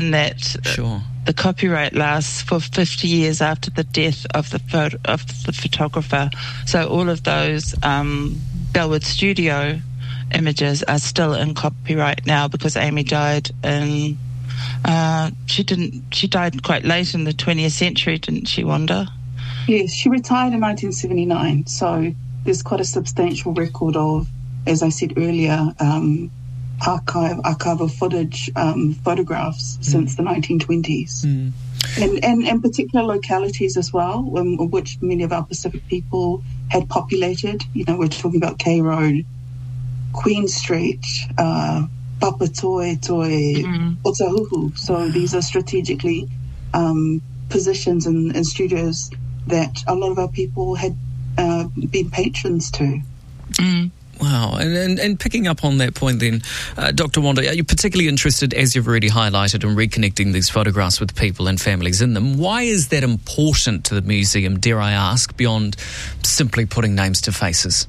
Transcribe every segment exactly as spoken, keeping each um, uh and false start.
that Sure. the copyright lasts for fifty years after the death of the photo, of the photographer. So all of those um, Bellwood Studio images are still in copyright now because Amy died in. Uh, she didn't. She died quite late in the twentieth century, didn't she, Wanda? Yes, she retired in nineteen seventy-nine. So there's quite a substantial record of, as I said earlier, um, archive archival footage, um, photographs mm. since the nineteen twenties, mm. and, and and particular localities as well, um, which many of our Pacific people had populated. You know, we're talking about K Road, Queen Street, uh, Papatoe, Toi, mm. Otahuhu. So these are strategically um, positions and, and studios that a lot of our people had uh, been patrons to. Mm. Wow. And, and and picking up on that point then, uh, Doctor Wanda, are you particularly interested, as you've already highlighted, in reconnecting these photographs with people and families in them? Why is that important to the museum, dare I ask, beyond simply putting names to faces?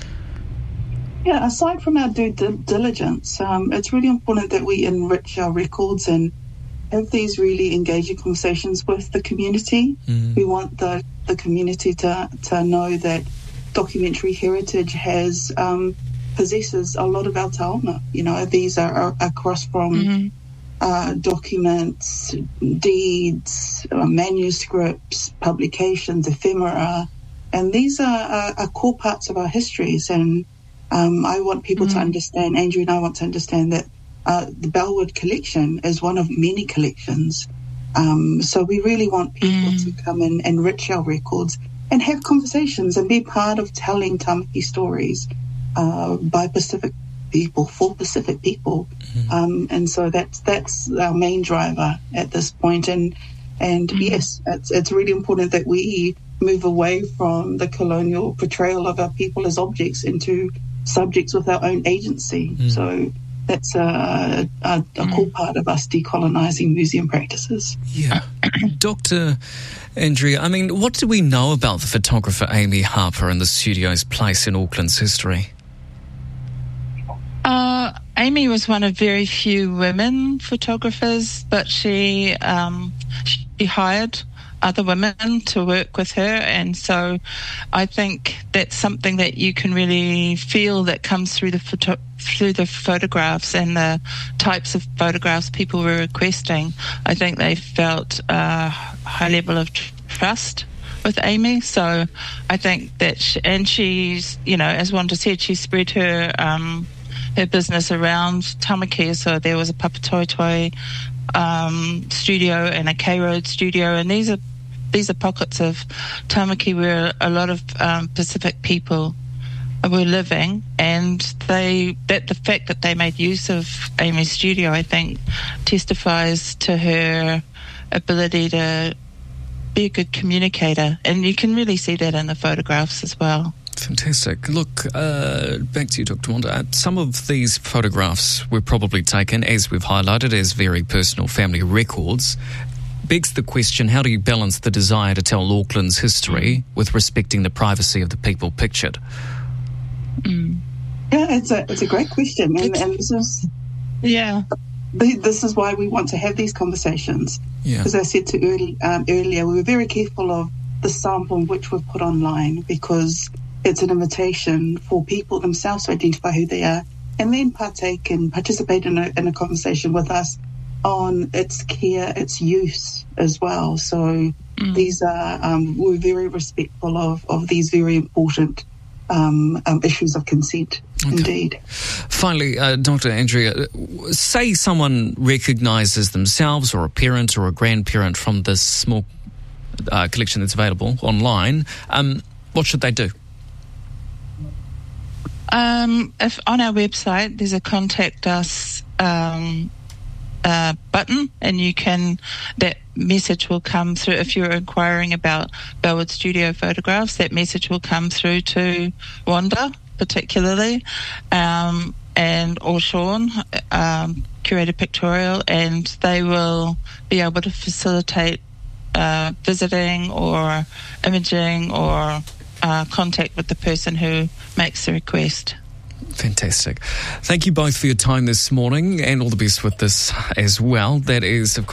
Yeah, aside from our due diligence, um, it's really important that we enrich our records and have these really engaging conversations with the community. Mm. We want the, the community to, to know that documentary heritage has um, possesses a lot of our taonga. You know, these are, are across from mm-hmm. uh, documents, deeds, uh, manuscripts, publications, ephemera, and these are, are, are core parts of our histories. And um, I want people mm-hmm. to understand, Andrew and I want to understand that uh, the Bellwood collection is one of many collections. Um, so we really want people mm-hmm. to come and enrich our records and have conversations and be part of telling Tamaki stories uh, by Pacific people, for Pacific people. Mm-hmm. Um, and so that's that's our main driver at this point. And and mm-hmm. yes, it's, it's really important that we move away from the colonial portrayal of our people as objects into subjects with our own agency. Mm-hmm. So that's a, a, a mm-hmm. core part of us decolonising museum practices. Yeah. Doctor Andrea, I mean, what do we know about the photographer Amy Harper and the studio's place in Auckland's history? Uh, Amy was one of very few women photographers, but she um, she hired other women to work with her, and so I think that's something that you can really feel that comes through the photo- through the photographs and the types of photographs people were requesting. I think they felt a high level of tr- trust with Amy, so I think that she, and she's, you know, as Wanda said, she spread her um, her business around Tamaki, so there was a Papatoetoe um, studio and a K Road studio, and these are These are pockets of Tamaki where a lot of um, Pacific people were living, and they that the fact that they made use of Amy's studio, I think, testifies to her ability to be a good communicator, and you can really see that in the photographs as well. Fantastic. Look, uh, back to you, Doctor Wanda. Uh, some of these photographs were probably taken, as we've highlighted, as very personal family records. Begs the question, how do you balance the desire to tell Auckland's history with respecting the privacy of the people pictured? Mm. Yeah, it's a it's a great question, and, and this is yeah, this is why we want to have these conversations. Yeah. As I said to early, um, earlier, we were very careful of the sample which we've put online, because it's an invitation for people themselves to identify who they are and then partake and participate in a, in a conversation with us on its care, its use as well. So mm. these are, um, we're very respectful of, of these very important um, um, issues of consent, okay. Indeed. Finally, uh, Doctor Andrea, say someone recognises themselves or a parent or a grandparent from this small uh, collection that's available online, um, what should they do? Um, if on our website there's a contact us um, Uh, button, and you can, that message will come through. If you're inquiring about Bellwood Studio photographs, that message will come through to Wanda particularly, um, and or Sean, um, Curator Pictorial, and they will be able to facilitate uh, visiting or imaging or uh, contact with the person who makes the request. Fantastic. Thank you both for your time this morning, and all the best with this as well. That is, of course,